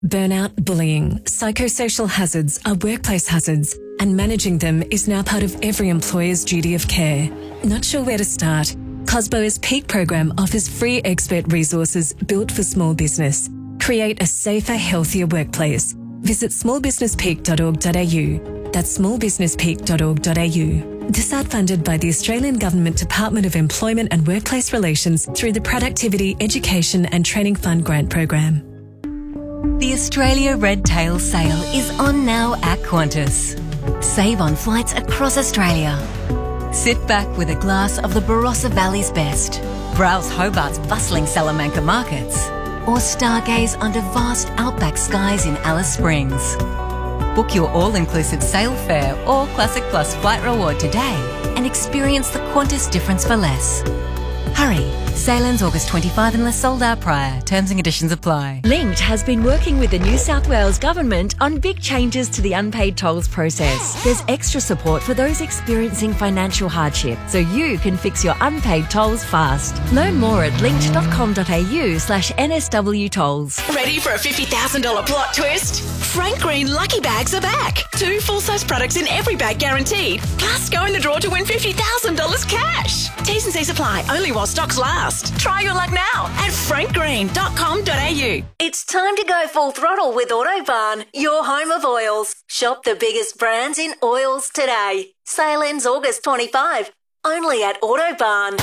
Burnout, bullying, psychosocial hazards are workplace hazards, and managing them is now part of every employer's duty of care. Not sure where to start? COSBO's Peak program offers free expert resources built for small business. Create a safer, healthier workplace. Visit smallbusinesspeak.org.au. That's smallbusinesspeak.org.au. This ad funded by the Australian Government Department of Employment and Workplace Relations through the Productivity, Education and Training Fund grant program. The Australia Red Tail Sale is on now at Qantas. Save on flights across Australia. Sit back with a glass of the Barossa Valley's best. Browse Hobart's bustling Salamanca markets. Or stargaze under vast outback skies in Alice Springs. Book your all-inclusive sail fare or Classic Plus flight reward today and experience the Qantas difference for less. Hurry! Sale ends August 25 unless sold out prior. Terms and conditions apply. Linked has been working with the New South Wales Government on big changes to the unpaid tolls process. There's extra support for those experiencing financial hardship, so you can fix your unpaid tolls fast. Learn more at linked.com.au/NSW tolls. Ready for a $50,000 plot twist? Frank Green Lucky Bags are back. 2 full-size products in every bag guaranteed. Plus, go in the draw to win $50,000 cash. T's and C's apply, only while stocks last. Try your luck now at frankgreen.com.au. It's time to go full throttle with Autobarn, your home of oils. Shop the biggest brands in oils today. Sale ends August 25, only at Autobarn.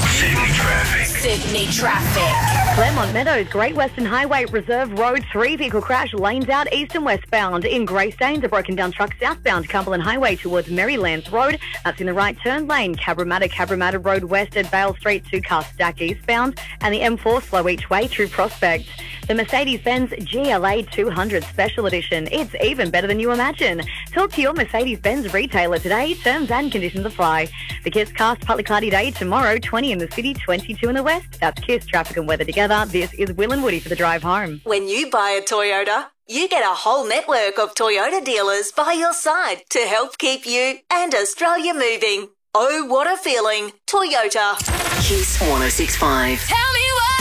Sydney traffic. Claremont Meadows, Great Western Highway, Reserve Road, 3 vehicle crash, lanes out east and westbound. In Greystanes, a broken down truck southbound Cumberland Highway towards Marylands Road. That's in the right turn lane. Cabramatta Road west at Bale Street, 2 cars stack eastbound. And the M4 slow each way through Prospect. The Mercedes-Benz GLA 200 Special Edition. It's even better than you imagine. Talk to your Mercedes-Benz retailer today. Terms and conditions apply. The Kiss Cast, partly cloudy day tomorrow, 20 in the city, 22 in the west. That's Kiss traffic and weather together. This is Will and Woody for the drive home. When you buy a Toyota, you get a whole network of Toyota dealers by your side to help keep you and Australia moving. Oh, what a feeling. Toyota. Kiss 106.5. Tell me what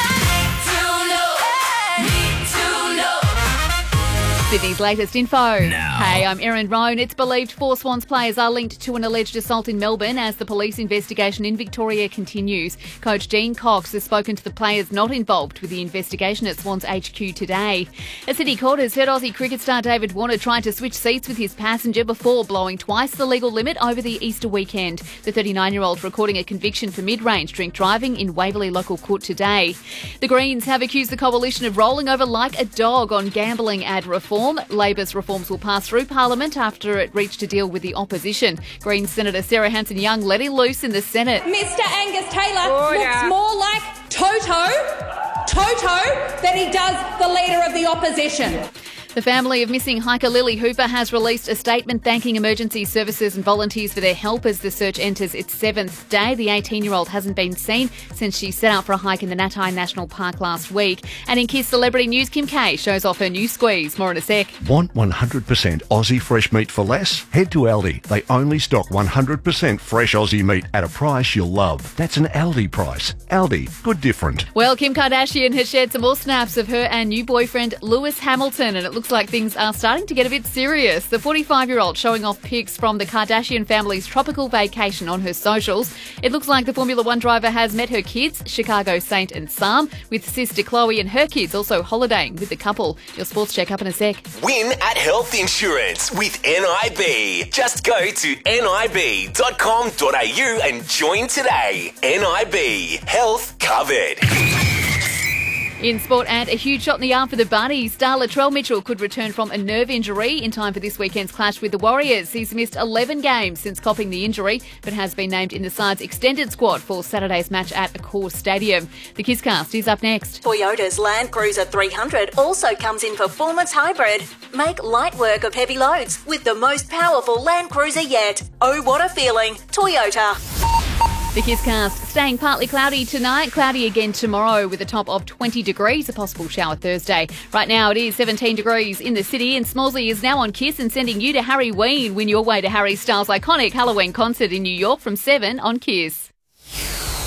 need to know. Sydney's latest info. Hey, I'm Erin Roan. It's believed 4 Swans players are linked to an alleged assault in Melbourne as the police investigation in Victoria continues. Coach Dean Cox has spoken to the players not involved with the investigation at Swans HQ today. A City court has heard Aussie cricket star David Warner try to switch seats with his passenger before blowing twice the legal limit over the Easter weekend. The 39-year-old recording a conviction for mid-range drink driving in Waverley Local Court today. The Greens have accused the coalition of rolling over like a dog on gambling ad reform. Labor's reforms will pass through Parliament after it reached a deal with the opposition. Greens Senator Sarah Hanson-Young let it loose in the Senate. Mr Angus Taylor looks more like Toto than he does the leader of the opposition. The family of missing hiker Lily Hooper has released a statement thanking emergency services and volunteers for their help as the search enters its 7th day. The 18-year-old hasn't been seen since she set out for a hike in the Natai National Park last week. And in Kiss Celebrity News, Kim K shows off her new squeeze. More in a sec. Want 100% Aussie fresh meat for less? Head to Aldi. They only stock 100% fresh Aussie meat at a price you'll love. That's an Aldi price. Aldi, good different. Well, Kim Kardashian has shared some more snaps of her and new boyfriend Lewis Hamilton, and it looks like things are starting to get a bit serious. The 45-year-old showing off pics from the Kardashian family's tropical vacation on her socials. It looks like the Formula One driver has met her kids, Chicago Saint and Sam, with sister Chloe and her kids also holidaying with the couple. Your sports check up in a sec. Win at Health Insurance with NIB. Just go to nib.com.au and join today. NIB. Health covered. In sport, and a huge shot in the arm for the Bunnies. Star Latrell Mitchell could return from a nerve injury in time for this weekend's clash with the Warriors. He's missed 11 games since copping the injury, but has been named in the side's extended squad for Saturday's match at Accor Stadium. The Kisscast is up next. Toyota's Land Cruiser 300 also comes in performance hybrid. Make light work of heavy loads with the most powerful Land Cruiser yet. Oh, what a feeling. Toyota. The Kisscast staying partly cloudy tonight, cloudy again tomorrow with a top of 20 degrees, a possible shower Thursday. Right now it is 17 degrees in the city, and Smallsy is now on Kiss and sending you to Harry Ween. Win your way to Harry Styles' iconic Halloween concert in New York from 7 on Kiss.